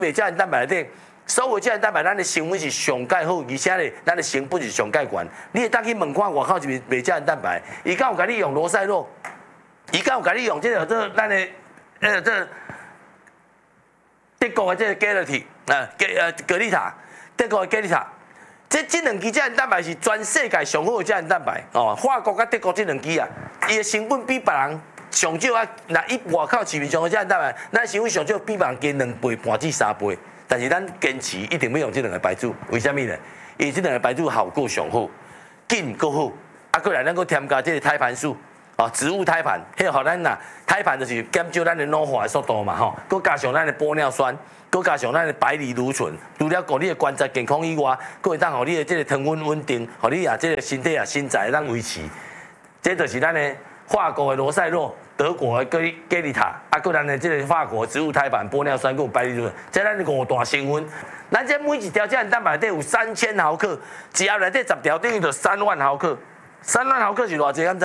胶原蛋白内底，所有胶原蛋白咱的成分是上介好，而且咧，咱的成本是上介悬。你会当去问看外口是卖胶原蛋白，伊敢有甲你用罗塞洛，伊敢有甲你用这咱的这德国的这个 Galati 格丽塔，德国的格丽塔。这两支胶原蛋白是全世界上好的胶原蛋白哦，法国甲德国这两支啊，伊的成本比别人上少啊，那伊外口市面上的胶原蛋白，咱成本上少比别人加2倍半至3倍，但是咱坚持一定要用这两个牌子，为什么呢？因为这两个牌子效果上好，紧够好，啊，过来咱搁添加这个胎盘素。哦，植物胎盘，迄互咱呐，胎盘就是减少咱的老化的速度嘛，吼，佮加上咱的玻尿酸，佮加上咱的白藜芦醇，除了顾你的关节健康以外，佮会当互你的这个糖分稳定，互你啊这个身体啊身材会当维持。这就是咱的法国的罗塞洛，德国的格丽塔，啊，佮咱的这个法国植物胎盘、玻尿酸佮白藜芦醇，这咱5大成分。咱这每一条胶原蛋白内底有3000毫克，一盒内底10条等于就3万毫克，3万毫克是偌济？敢知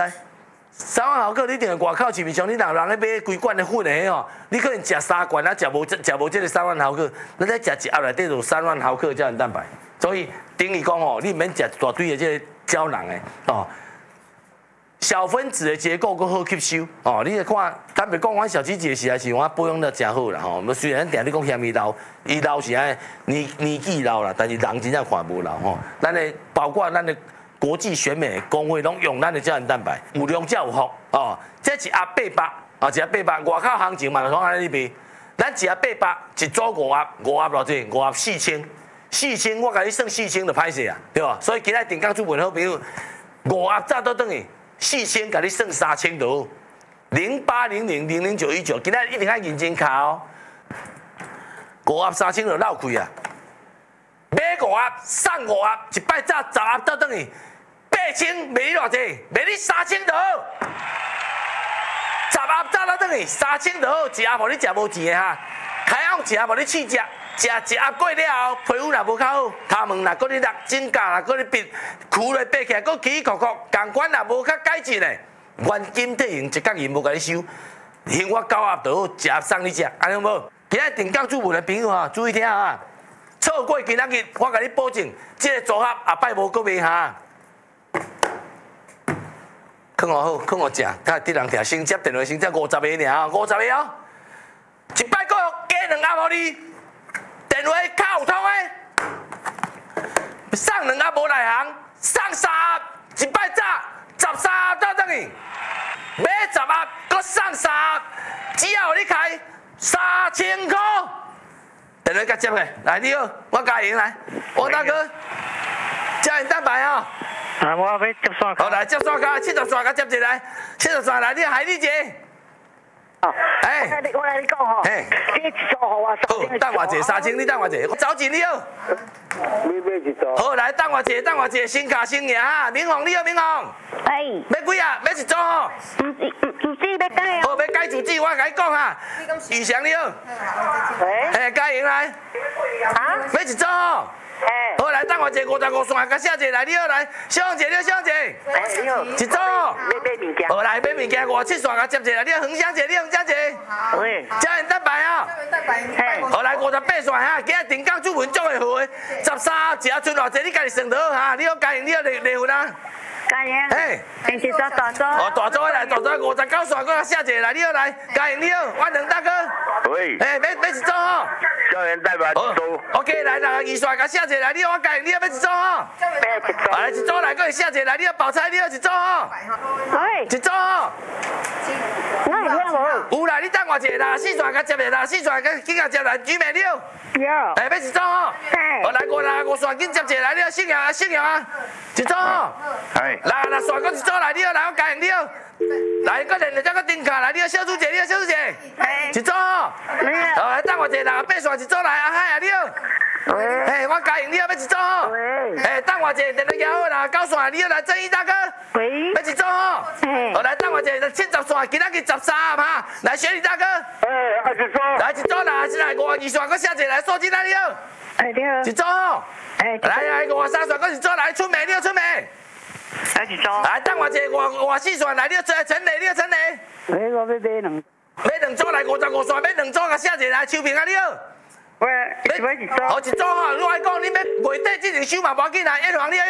？3万毫克，你定外口市面上，你人咧买规罐的粉的吼，你可能食3罐啊，食无这个3万毫克，咱再食一盒内底就3万毫克胶原蛋白，所以等于讲吼，你免食大堆的这个胶囊的哦，小分子的结构更好吸收哦。你来看，坦白讲，我小七姐实在是我保养得真好啦吼。虽然定你讲嫌伊老，伊老是安年纪老啦，但是人真正看无老吼。咱的包括咱的。国际选美工会拢用咱的胶原蛋白，有量才有福哦。这一盒800，啊，一盒800，外口行情嘛就讲安尼卖。咱一盒800，一组5盒，5盒偌济？5盒4000，4000我甲你算4000就歹势啊，对吧？所以今仔定岗主文好朋友，5盒早倒转去，4000甲你算3000就好。0800000919，今仔一定要认真卡哦。5盒3000就绕开啊！买5盒送5盒，一摆早10盒倒转去。8000卖你偌济？卖你3000就好。10盒早倒转去，3000就好，一盒无你食无钱的哈。开昂一盒无你试食，食一盒过了后，皮肤若无较好，头毛若搁你落指甲，若搁你闭，跍落爬起来，搁起起伏伏，共款若无较改进的，原金退用一角银无甲你收，幸我9盒就好，一盒送你食，安尼无？今仔定岗主文的朋友哈，注意听啊！错过今仔日，我甲你保证，这个组合下摆无搁卖哈。看我好，看我正，看啲人听先接电话，先接50个尔，50个哦，一摆搁加2盒互你，电话卡有通的，送2盒无内行，送3盒，一摆早13盒倒转去，买10盒搁送3盒，只要你开3000块。电话甲接下，来你好，我嘉莹来，王大哥，胶原蛋白哦。 啊，我要接线。 好，来接线卡，70线卡接一来，70线来，你海丽姐。 哦，我来你讲吼，这一组互我好，等偌济3000，你等偌济，我走钱你好。 你买一组。 好，来等偌济，新卡新赢哈，明宏你好，明宏。 哎。 要几啊？要一组吼。 主机要改哦。好，要改主机，我甲你讲哈。宇翔你好。哎，嘉莹来。 啊？ 要一组吼。好，来等我一55线，甲写一来，你好来，小姐你好，小姐。 你好。 一组。 要买物件。 好，来买物件57线，甲接一来，你好，黄小姐，你好，黄小姐。 喂。 胶原蛋白啊。胶原蛋白。好，来58线哈，今日定岗主文做会好诶，13盒，一盒剩偌济，你家己算就好哈。你好，嘉莹，你好，丽芬啊。 嘉莹。嘿。平时做大组。 哦，大组来，大组59线，我写一来，你好来，嘉莹你好，我两大哥。 喂。 哎，要一组吼。 胶原蛋白组。 OK，来62线，甲写一来，你好，我嘉莹，你好，要一组吼。 买一组。 来一组来，搁写一来，你好，宝钗，你好，一组吼。 喂。 一组吼。 那有无？ 有啦，你等我一下，64线甲接一啦，4线甲紧甲接来，举名了。 有。 哎，要一组吼。好，来55线紧接一来，你好，信阳啊，一组吼。 係。 来线搁一组来，你好，来我嘉莹你好。来，搁连再搁顶卡来，你好，小朱姐，你好，小朱姐。一组吼。好，来等我一下，8线一组来，阿海啊，你好。嘿，我嘉莹你好，要一组吼。嘿，等我一下，电话交好啦，9线你好，来正义大哥。 喂。 要一组吼。好，来等我一下，70线，今仔日13盒哈，来雪莉大哥。 哎，一組。 来一组啦，来52线，搁写一来，数字来你好。 哎，你好。 一组吼。 哎。 来53线，搁一组来，春梅你好，春梅。 来一组。 来等我一下，54线来，你好，陈雷你好，陈雷。 我要买2。 买2组来55线，买2组甲写一来，秋萍啊你好。 喂，一组。 好一组哈，我来讲，你要月底之前收嘛，无要紧啦，一行你。